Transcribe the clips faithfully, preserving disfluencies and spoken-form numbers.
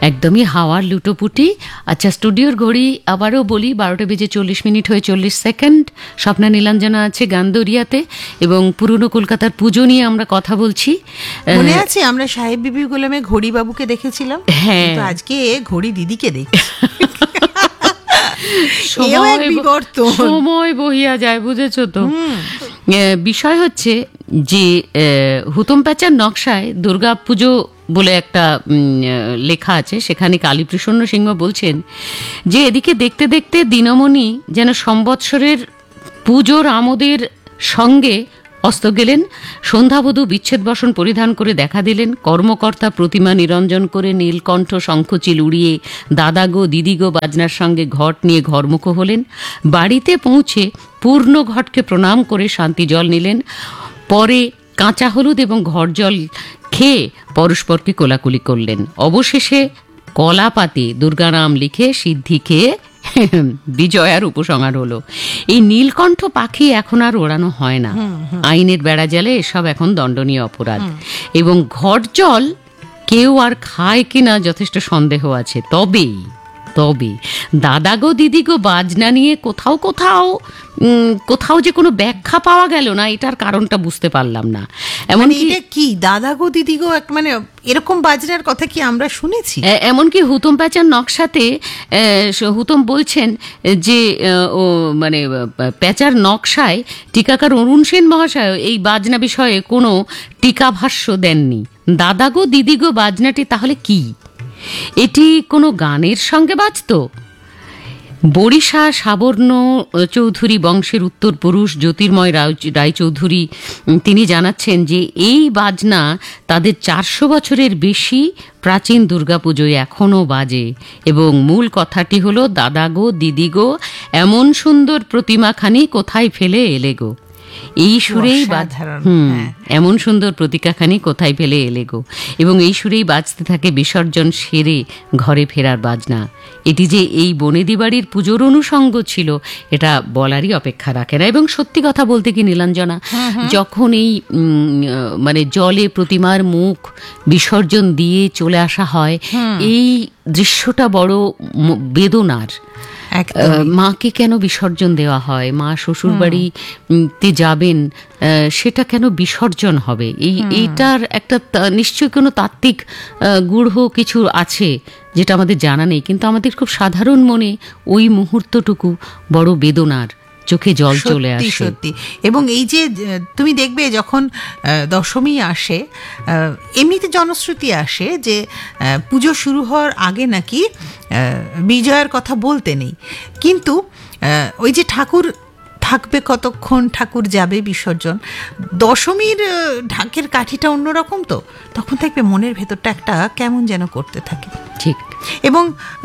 একদমই হাওয়ার লুটোপুটি। আচ্ছা, স্টুডিওর ঘড়ি আবারও বলি, বারোটা বেজে চল্লিশ মিনিট হয়ে চল্লিশ সেকেন্ড। স্বপ্না নীলাঞ্জনা আছে গান্দরিয়াতে এবং পুরনো কলকাতার পুজো নিয়ে আমরা কথা বলছি। মনে আছে আমরা সাহেব বিবি গোলামে ঘড়ি বাবুকে দেখেছিলাম? হ্যাঁ, আজকে ঘড়ি দিদিকে দেখি। সময় বহিয়া যায়, বুঝেছো তো। বিষয় হচ্ছে যে হুতম প্যাঁচার নকশায় দুর্গা পুজো বলে একটা লেখা আছে, সেখানে কালীপ্রসন্ন সিংহ বলছেন যে এদিকে দেখতে দেখতে দিনমণি যেন সম্বৎসরের পুজোর আমোদের সঙ্গে অস্ত গেলেন। সন্ধ্যাবধূ বিচ্ছেদ বসন পরিধান করে দেখা দিলেন। কর্মকর্তা প্রতিমা নিরঞ্জন করে নীলকণ্ঠ শঙ্খচিল উড়িয়ে দাদাগো দিদিগো বাজনার সঙ্গে ঘট নিয়ে ঘরমুখ হলেন। বাড়িতে পৌঁছে পূর্ণ ঘটকে প্রণাম করে শান্তি জল নিলেন। পরে কাঁচা হলুদ এবং ঘর জল খেয়ে পরস্পরকে কোলাকুলি করলেন। অবশেষে কলা পাতে দুর্গানাম লিখে সিদ্ধি খেয়ে বিজয়ার উপসংহার হলো। এই নীলকণ্ঠ পাখি এখন আর ওড়ানো হয় না। আইনের বেড়া জালে এসব এখন দণ্ডনীয় অপরাধ। এবং ঘর জল কেউ আর খায় কিনা যথেষ্ট সন্দেহ আছে। তবে তবে দাদাগো দিদিগো বাজনা নিয়ে কোথাও কোথাও কোথাও যে কোনো ব্যাখ্যা পাওয়া গেল না, এটার কারণটা বুঝতে পারলাম না। এমনকি কি দাদাগো দিদিগো মানে এরকম বাজনার কথা কি আমরা শুনেছি? এমনকি হুতম প্যাঁচার নকশাতে হুতম বলছেন যে ও মানে প্যাঁচার নকশায় টিকাকার অরুণ সেন মহাশয় এই বাজনা বিষয়ে কোনো টিকাভাষ্য দেননি। দাদাগো দিদিগো বাজনাটি তাহলে কি? এটি কোনো গানের সঙ্গে বাজতো? বরিশা সাবর্ণ চৌধুরী বংশের উত্তর পুরুষ জ্যোতির্ময় রায়চৌধুরী তিনি জানাচ্ছেন যে এই বাজনা তাদের চারশো বছরের বেশি প্রাচীন দুর্গাপুজোয় এখনও বাজে এবং মূল কথাটি হলো দাদাগো দিদিগো এমন সুন্দর প্রতিমাখানি কোথায় ফেলে এলে গো। এই সুরেই হুম এমন সুন্দর প্রতিকাখানি কোথায় ফেলে এলে গো এবং এই সুরেই বাজতে থাকে বিসর্জন সেরে ঘরে ফেরার বাজনা। এটি যে এই বনেদি বাড়ির পুজোর অনুষঙ্গ ছিল এটা বলারই অপেক্ষা রাখে না। এবং সত্যি কথা বলতে কি নীলাঞ্জনা, যখন এই মানে জলে প্রতিমার মুখ বিসর্জন দিয়ে চলে আসা হয়, এই দৃশ্যটা বড় বেদনার। মাকে কেন বিসর্জন দেওয়া হয়? মা শ্বশুর বাড়িতে যাবেন, সেটা কেন বিসর্জন হবে? এই এইটার একটা নিশ্চয়ই কোনো তাত্ত্বিক গূঢ় কিছু আছে যেটা আমাদের জানা নেই, কিন্তু আমাদের খুব সাধারণ মনে ওই মুহূর্তটুকু বড় বেদনার, চোখে জল চলে আসে। সত্যি। এবং এই যে তুমি দেখবে যখন দশমী আসে, এমনিতে জনশ্রুতি আসে যে পুজো শুরু হওয়ার আগে নাকি বিজয়ার কথা বলতে নেই, কিন্তু ওই যে ঠাকুর থাকবে কতক্ষণ, ঠাকুর যাবে বিসর্জন, দশমীর ঢাকের কাঠিটা অন্যরকম, তো তখন দেখবে মনের ভেতরটা একটা কেমন যেন করতে থাকে। ঠিক। এবং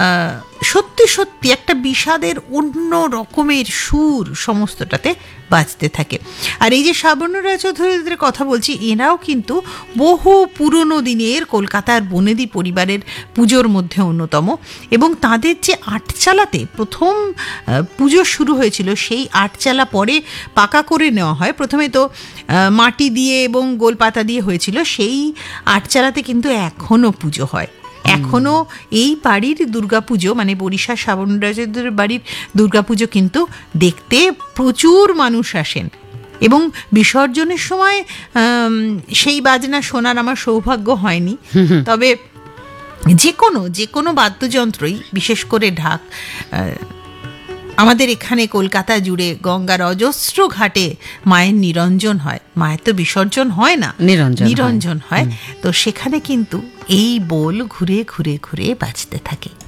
সত্যি সত্যি একটা বিষাদের অন্য রকমের সুর সমস্তটাতে বাজতে থাকে। আর এই যে সাবর্ণ রায়চৌধুরীদের কথা বলছি, এরাও কিন্তু বহু পুরনো দিনের কলকাতার বনেদি পরিবারের পুজোর মধ্যে অন্যতম। এবং তাদের যে আটচালাতে প্রথম পুজো শুরু হয়েছিল, সেই আটচালা পরে পাকা করে নেওয়া হয়। প্রথমে তো মাটি দিয়ে এবং গোলপাতা দিয়ে হয়েছিল, সেই আটচালাতে কিন্তু এখনও পুজো হয়। এখনো এই বাড়ির দুর্গাপুজো মানে বরিশা সাবর্ণ রায়চৌধুরীর বাড়ির দুর্গাপুজো কিন্তু দেখতে প্রচুর মানুষ আসেন। এবং বিসর্জনের সময় সেই বাজনা শোনার আমার সৌভাগ্য হয়নি, তবে যে কোনো যে কোনো বাদ্যযন্ত্রই, বিশেষ করে ঢাক, আমাদের এখানে কলকাতা জুড়ে গঙ্গার অজস্র ঘাটে মায়ের নিরঞ্জন হয়। মায়ের তো বিসর্জন হয় না, নিরঞ্জন হয়। তো সেখানে কিন্তু এই বোল ঘুরে ঘুরে ঘুরে বাজতে থাকে।